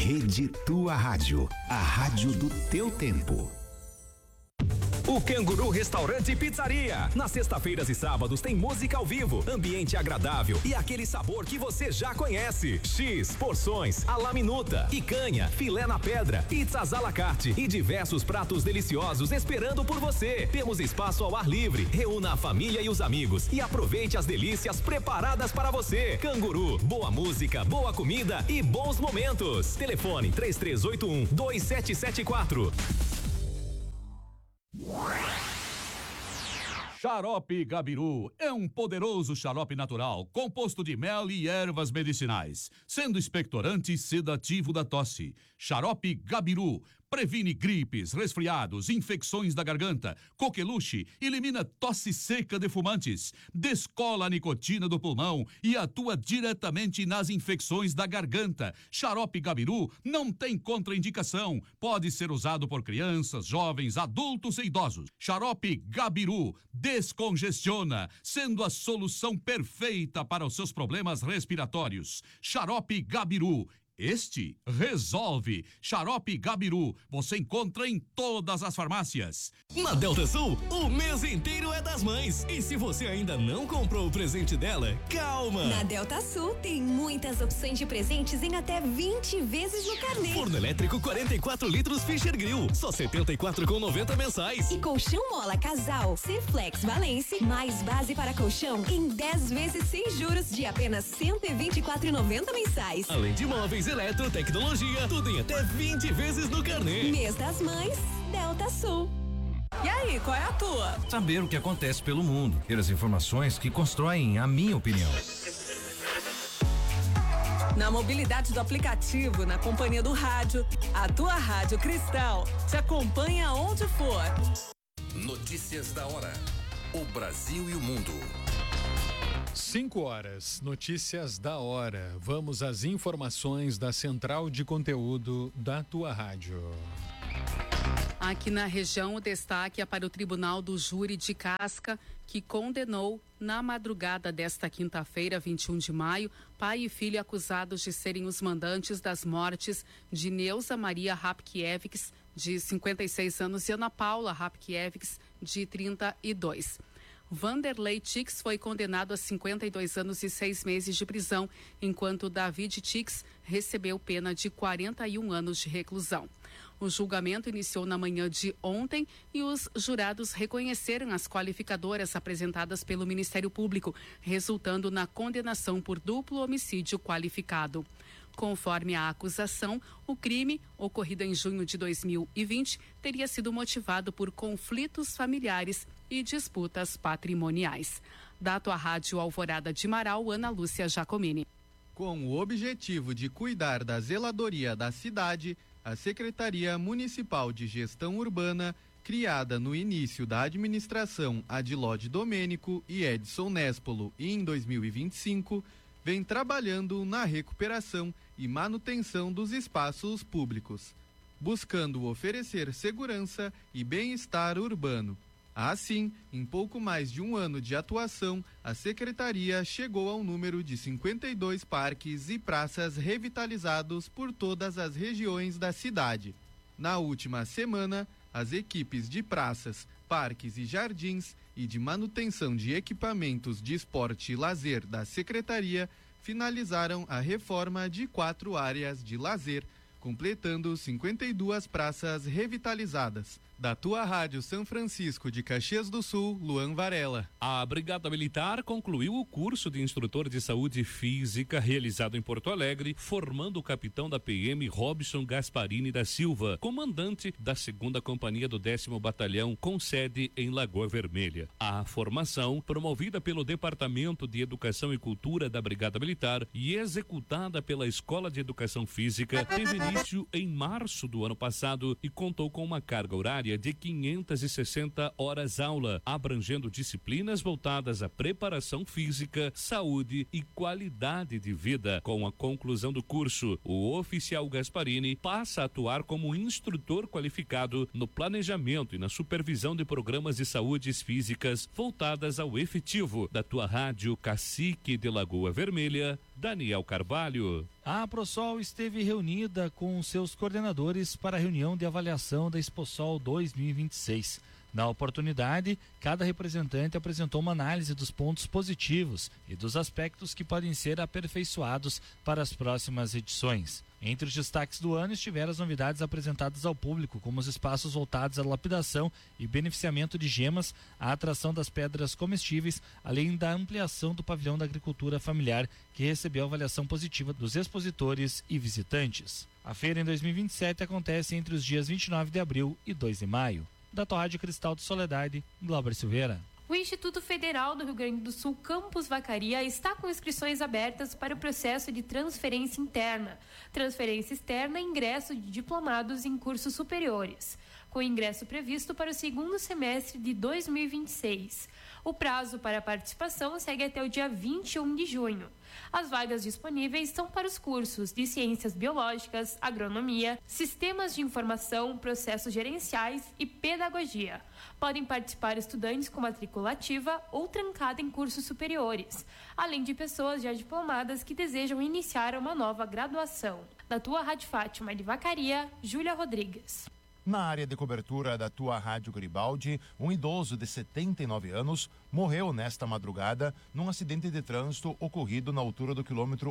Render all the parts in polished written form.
Rede Tua Rádio, a rádio do teu tempo. O Canguru Restaurante e Pizzaria. Nas sextas-feiras e sábados tem música ao vivo, ambiente agradável e aquele sabor que você já conhece. X, porções, à la minuta, picanha, filé na pedra, pizzas à la carte e diversos pratos deliciosos esperando por você. Temos espaço ao ar livre. Reúna a família e os amigos e aproveite as delícias preparadas para você. Canguru, boa música, boa comida e bons momentos. Telefone 3381-2774. Xarope Gabiru é um poderoso xarope natural, composto de mel e ervas medicinais, sendo expectorante e sedativo da tosse. Xarope Gabiru previne gripes, resfriados, infecções da garganta, coqueluche, elimina tosse seca de fumantes, descola a nicotina do pulmão e atua diretamente nas infecções da garganta. Xarope Gabiru não tem contraindicação, pode ser usado por crianças, jovens, adultos e idosos. Xarope Gabiru descongestiona, sendo a solução perfeita para os seus problemas respiratórios. Xarope Gabiru. Este resolve. Xarope Gabiru, você encontra em todas as farmácias. Na Delta Sul, o mês inteiro é das mães. E se você ainda não comprou o presente dela, calma. Na Delta Sul tem muitas opções de presentes em até 20 vezes no carnê. Forno elétrico 44 litros Fischer Grill, só 74,90 mensais. E colchão mola casal C-Flex Valence, mais base para colchão em 10 vezes sem juros de apenas 124,90 mensais. Além de móveis, eletrotecnologia, tudo em até 20 vezes no carnê. Mês das Mães, Delta Sul. E aí, qual é a tua? Saber o que acontece pelo mundo, ter as informações que constroem a minha opinião. Na mobilidade do aplicativo, na companhia do rádio, a tua Rádio Cristal te acompanha onde for. Notícias da hora. O Brasil e o mundo. 5 horas, notícias da hora. Vamos às informações da Central de Conteúdo da Tua Rádio. Aqui na região, o destaque é para o Tribunal do Júri de Casca, que condenou, na madrugada desta quinta-feira, 21 de maio, pai e filho acusados de serem os mandantes das mortes de Neuza Maria Rapkiewicz, de 56 anos, e Ana Paula Rapkiewicz, de 32. Vanderlei Tix foi condenado a 52 anos e 6 meses de prisão, enquanto David Tix recebeu pena de 41 anos de reclusão. O julgamento iniciou na manhã de ontem e os jurados reconheceram as qualificadoras apresentadas pelo Ministério Público, resultando na condenação por duplo homicídio qualificado. Conforme a acusação, o crime, ocorrido em junho de 2020, teria sido motivado por conflitos familiares e disputas patrimoniais. Da Tua Rádio Alvorada de Marau, Ana Lúcia Giacomini. Com o objetivo de cuidar da zeladoria da cidade, a Secretaria Municipal de Gestão Urbana, criada no início da administração Adilode Domênico e Edson Nespolo em 2025, vem trabalhando na recuperação e manutenção dos espaços públicos, buscando oferecer segurança e bem-estar urbano. Assim, em pouco mais de um ano de atuação, a Secretaria chegou ao número de 52 parques e praças revitalizados por todas as regiões da cidade. Na última semana, as equipes de praças, parques e jardins e de manutenção de equipamentos de esporte e lazer da Secretaria finalizaram a reforma de 4 áreas de lazer, completando 52 praças revitalizadas. Da Tua Rádio São Francisco de Caxias do Sul, Luan Varela. A Brigada Militar concluiu o curso de instrutor de saúde física realizado em Porto Alegre, formando o capitão da PM Robson Gasparini da Silva, comandante da 2ª Companhia do 10º Batalhão, com sede em Lagoa Vermelha. A formação, promovida pelo Departamento de Educação e Cultura da Brigada Militar e executada pela Escola de Educação Física, teve início em março do ano passado e contou com uma carga horária de 560 horas aula, abrangendo disciplinas voltadas à preparação física, saúde e qualidade de vida. Com a conclusão do curso, o oficial Gasparini passa a atuar como instrutor qualificado no planejamento e na supervisão de programas de saúdes físicas voltadas ao efetivo. Da Tua Rádio Cacique de Lagoa Vermelha, Daniel Carvalho. A ProSol esteve reunida com seus coordenadores para a reunião de avaliação da Exposol 2026. Na oportunidade, cada representante apresentou uma análise dos pontos positivos e dos aspectos que podem ser aperfeiçoados para as próximas edições. Entre os destaques do ano estiveram as novidades apresentadas ao público, como os espaços voltados à lapidação e beneficiamento de gemas, a atração das pedras comestíveis, além da ampliação do pavilhão da agricultura familiar, que recebeu avaliação positiva dos expositores e visitantes. A feira em 2027 acontece entre os dias 29 de abril e 2 de maio. Da tua Rádio Cristal de Soledade, Glauber Silveira. O Instituto Federal do Rio Grande do Sul, Campus Vacaria, está com inscrições abertas para o processo de transferência interna. Transferência externa e ingresso de diplomados em cursos superiores, com ingresso previsto para o segundo semestre de 2026. O prazo para a participação segue até o dia 21 de junho. As vagas disponíveis são para os cursos de Ciências Biológicas, Agronomia, Sistemas de Informação, Processos Gerenciais e Pedagogia. Podem participar estudantes com matrícula ativa ou trancada em cursos superiores, além de pessoas já diplomadas que desejam iniciar uma nova graduação. Da tua Rádio Fátima de Vacaria, Júlia Rodrigues. Na área de cobertura da tua Rádio Garibaldi, um idoso de 79 anos morreu nesta madrugada num acidente de trânsito ocorrido na altura do quilômetro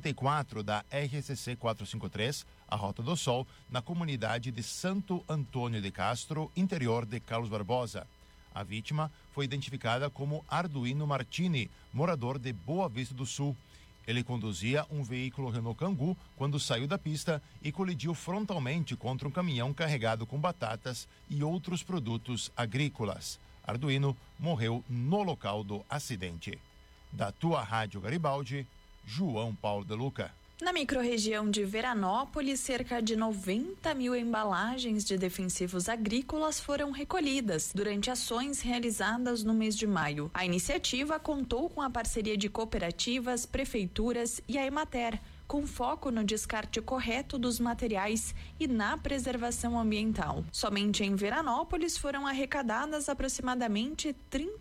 84 da RSC 453, a Rota do Sol, na comunidade de Santo Antônio de Castro, interior de Carlos Barbosa. A vítima foi identificada como Arduino Martini, morador de Boa Vista do Sul. Ele conduzia um veículo Renault Kangoo quando saiu da pista e colidiu frontalmente contra um caminhão carregado com batatas e outros produtos agrícolas. Arduino morreu no local do acidente. Da tua Rádio Garibaldi, João Paulo de Luca. Na microrregião de Veranópolis, cerca de 90 mil embalagens de defensivos agrícolas foram recolhidas durante ações realizadas no mês de maio. A iniciativa contou com a parceria de cooperativas, prefeituras e a Emater, com foco no descarte correto dos materiais e na preservação ambiental. Somente em Veranópolis foram arrecadadas aproximadamente 30